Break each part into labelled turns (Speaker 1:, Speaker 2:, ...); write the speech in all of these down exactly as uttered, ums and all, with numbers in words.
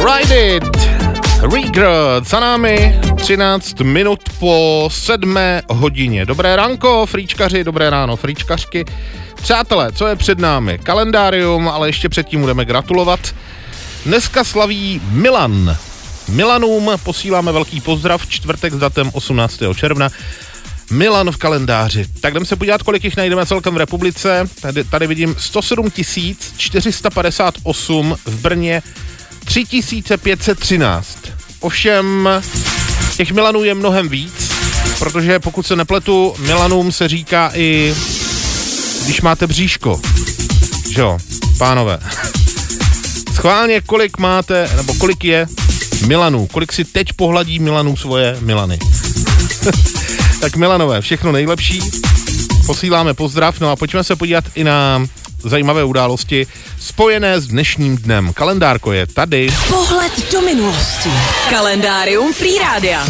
Speaker 1: Ride It, Regret, za námi třináct minut po sedmé hodině. Dobré ránko, fríčkaři, dobré ráno, fríčkařky. Přátelé, co je před námi? Kalendárium, ale ještě předtím budeme gratulovat. Dneska slaví Milan. Milanům posíláme velký pozdrav, čtvrtek s datem osmnáctého června. Milan v kalendáři. Tak jdeme se podívat, kolik jich najdeme celkem v republice. Tady, tady vidím sto sedm tisíc čtyři sta padesát osm, v Brně tři tisíce pět set třináct. Ovšem, těch Milanů je mnohem víc, protože pokud se nepletu, Milanům se říká i když máte bříško. Že jo, pánové. Schválně, kolik máte, nebo kolik je Milanů, kolik si teď pohladí Milanů svoje Milany. Tak Milanové, všechno nejlepší, posíláme pozdrav, no a pojďme se podívat i na zajímavé události spojené s dnešním dnem. Kalendárko je tady.
Speaker 2: Pohled do minulosti. Kalendárium Free Rádia.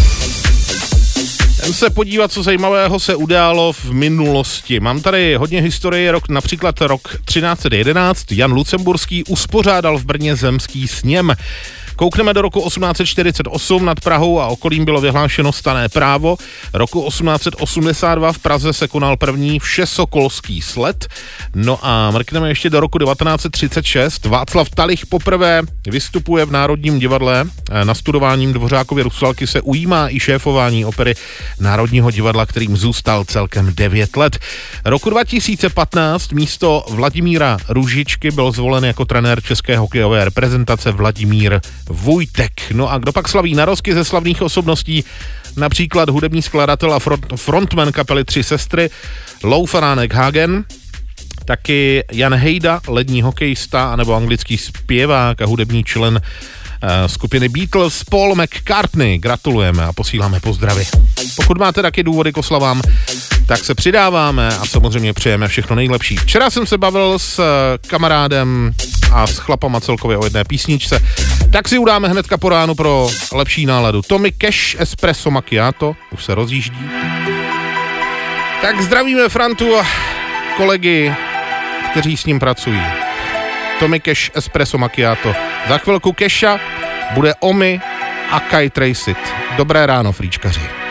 Speaker 1: Jdem se podívat, co zajímavého se událo v minulosti. Mám tady hodně historie, rok, například rok třináct set jedenáct. Jan Lucemburský uspořádal v Brně zemský sněm. Koukneme do roku osmnáct set čtyřicet osm, nad Prahou a okolím bylo vyhlášeno stanné právo. Roku osmnáct set osmdesát dva v Praze se konal první všesokolský slet. No a mrkneme ještě do roku devatenáct set třicet šest. Václav Talich poprvé vystupuje v Národním divadle. Nastudováním Dvořákovy Rusalky se ujímá i šéfování opery Národního divadla, kterým zůstal celkem devět let. Roku dva tisíce patnáct místo Vladimíra Růžičky byl zvolen jako trenér české hokejové reprezentace Vladimír Vujtek. No a kdo pak slaví narozky ze slavných osobností, například hudební skladatel a front, frontman kapely Tři sestry Lou Faránek Hagen, taky Jan Hejda, lední hokejista, anebo anglický zpěvák a hudební člen uh, skupiny Beatles Paul McCartney. Gratulujeme a posíláme pozdravy. Pokud máte taky důvody k oslavám, tak se přidáváme a samozřejmě přejeme všechno nejlepší. Včera jsem se bavil s kamarádem a s chlapama celkově o jedné písničce, tak si udáme hnedka po ránu pro lepší náladu. Tommy Cash, Espresso Macchiato, už se rozjíždí. Tak zdravíme Frantu a kolegy, kteří s ním pracují. Tommy Cash, Espresso Macchiato. Za chvilku Kesha bude Omi a Kai Tracit. Dobré ráno, fríčkaři.